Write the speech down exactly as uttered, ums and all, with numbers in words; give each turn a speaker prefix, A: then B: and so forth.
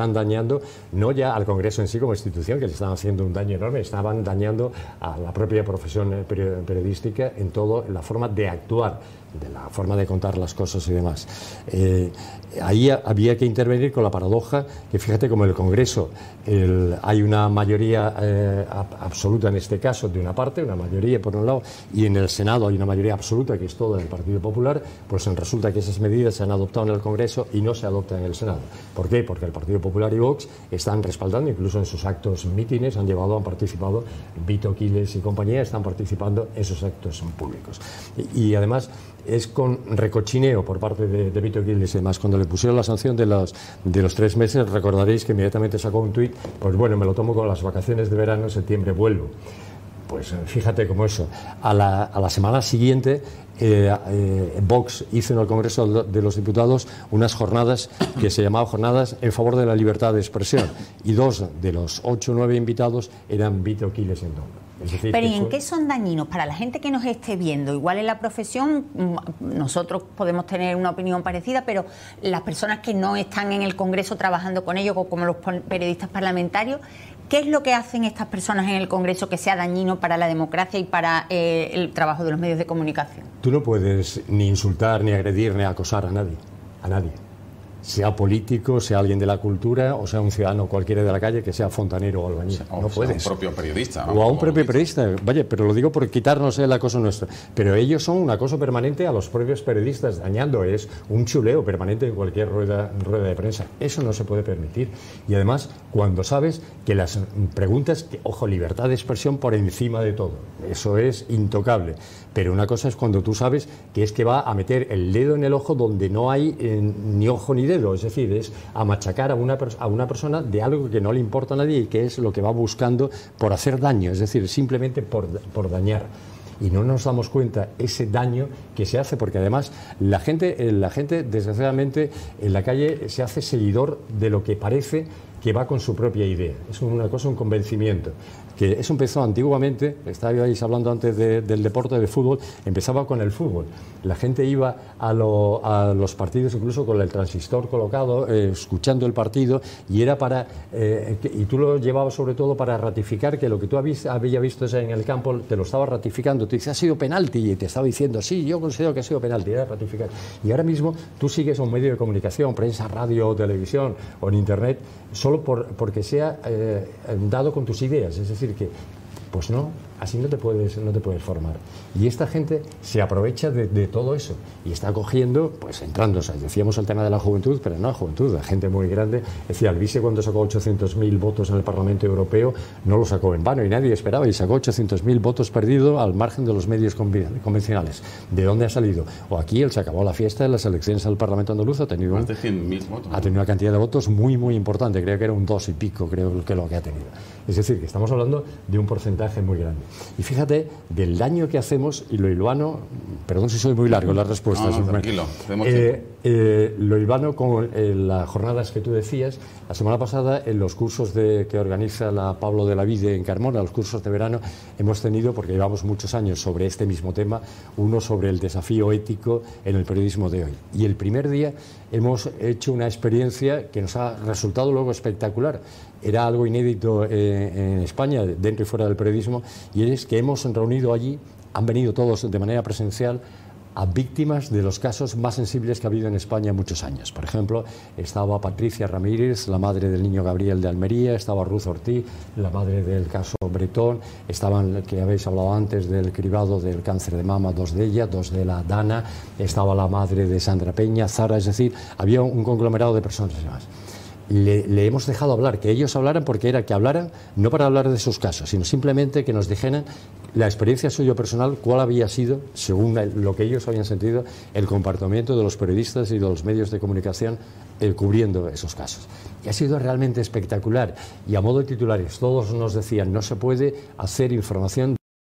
A: están dañando no ya al Congreso en sí como institución, que le están haciendo un daño enorme, estaban dañando a la propia profesión periodística en todo, en la forma de actuar, de la forma de contar las cosas y demás. Eh, ahí había que intervenir con la paradoja que, fíjate, como en el Congreso el, hay una mayoría eh, absoluta en este caso de una parte, una mayoría por un lado, y en el Senado hay una mayoría absoluta que es toda del Partido Popular, pues resulta que esas medidas se han adoptado en el Congreso y no se adoptan en el Senado. ¿Por qué? Porque el Partido Popular y Vox están respaldando, incluso en sus actos mítines han llevado, han participado, Vito Quiles y compañía están participando en esos actos públicos. Y, y además es con recochineo por parte de, de Vito Quiles y demás. Cuando le pusieron la sanción de los, de los tres meses, recordaréis que inmediatamente sacó un tuit, pues bueno, me lo tomo con las vacaciones de verano, en septiembre vuelvo. Pues fíjate cómo eso. A la, a la semana siguiente, eh, eh, Vox hizo en el Congreso de los Diputados unas jornadas que se llamaban jornadas en favor de la libertad de expresión. Y dos de los ocho o nueve invitados eran Vito Quiles y Endondo. Es decir,
B: pero ¿y en
A: fue...
B: qué son dañinos? Para la gente que nos esté viendo, igual en la profesión nosotros podemos tener una opinión parecida, pero las personas que no están en el Congreso trabajando con ellos, como los periodistas parlamentarios, ¿qué es lo que hacen estas personas en el Congreso que sea dañino para la democracia y para eh, el trabajo de los medios de comunicación?
A: Tú no puedes ni insultar, ni agredir, ni acosar a nadie, a nadie. Sea político, sea alguien de la cultura, o sea un ciudadano cualquiera de la calle, que sea fontanero o albañil.
C: O sea,
A: no puedes.
C: O a un propio periodista, ¿no?
A: O a un
C: Como
A: propio periodista. Vaya, pero lo digo por quitarnos el acoso nuestro. Pero ellos son un acoso permanente a los propios periodistas, dañando. Es un chuleo permanente en cualquier rueda, rueda de prensa. Eso no se puede permitir. Y además, cuando sabes que las preguntas, que, ojo, libertad de expresión por encima de todo. Eso es intocable. Pero una cosa es cuando tú sabes que es que va a meter el dedo en el ojo donde no hay eh, ni ojo ni dedo, es decir, es a machacar a una, a una persona de algo que no le importa a nadie y que es lo que va buscando por hacer daño, es decir, simplemente por, por dañar. Y no nos damos cuenta ese daño que se hace, porque además la gente, la gente desgraciadamente en la calle se hace seguidor de lo que parece que va con su propia idea. Es una cosa, un convencimiento. Que eso empezó antiguamente, estabais hablando antes de, del deporte de fútbol, empezaba con el fútbol. La gente iba a, lo, a los partidos incluso con el transistor colocado, eh, escuchando el partido, y era para eh, que, y tú lo llevabas sobre todo para ratificar que lo que tú habías había visto en el campo te lo estaba ratificando. Tú dices, ha sido penalti, y te estaba diciendo, sí, yo considero que ha sido penalti, era ratificar. Y ahora mismo tú sigues a un medio de comunicación, prensa, radio o televisión o en internet, solo por, porque sea eh, dado con tus ideas, es decir, que pues no, así no te puedes no te puedes formar. Y esta gente se aprovecha de, de todo eso y está cogiendo, pues entrando, o sea, decíamos el tema de la juventud, pero no la juventud, la gente muy grande. Decía, Alvise cuando sacó ochocientos mil votos en el Parlamento Europeo no lo sacó en vano y nadie esperaba, y sacó ochocientos mil votos perdidos al margen de los medios convencionales. ¿De dónde ha salido? O aquí él se acabó la fiesta de las elecciones al Parlamento andaluz, ha tenido,
C: más de cien mil votos,
A: ha tenido una cantidad de votos muy muy importante, creo que era un dos y pico, creo que lo que ha tenido. Es decir, que estamos hablando de un porcentaje muy grande. Y fíjate del daño que hacemos, y lo hilvano, perdón si soy muy largo en las respuestas.
C: No, no, tranquilo,
A: eh, eh, lo hilvano con eh, las jornadas que tú decías. La semana pasada, en los cursos de, que organiza la Pablo de la Vide en Carmona, los cursos de verano, hemos tenido, porque llevamos muchos años sobre este mismo tema, uno sobre el desafío ético en el periodismo de hoy. Y el primer día hemos hecho una experiencia que nos ha resultado luego espectacular. Era algo inédito eh, en España, dentro y fuera del periodismo, y es que hemos reunido allí, han venido todos de manera presencial, a víctimas de los casos más sensibles que ha habido en España en muchos años. Por ejemplo, estaba Patricia Ramírez, la madre del niño Gabriel de Almería, estaba Ruth Ortiz, la madre del caso Bretón, estaban, que habéis hablado antes, del cribado del cáncer de mama, dos de ellas, dos de la Dana, estaba la madre de Sandra Peña, Zara, es decir, había un conglomerado de personas y demás. Le, le hemos dejado hablar, que ellos hablaran, porque era que hablaran no para hablar de sus casos, sino simplemente que nos dijeran la experiencia suya personal, cuál había sido, según lo que ellos habían sentido, el comportamiento de los periodistas y de los medios de comunicación eh, cubriendo esos casos. Y ha sido realmente espectacular. Y a modo de titulares, todos nos decían, no se puede hacer información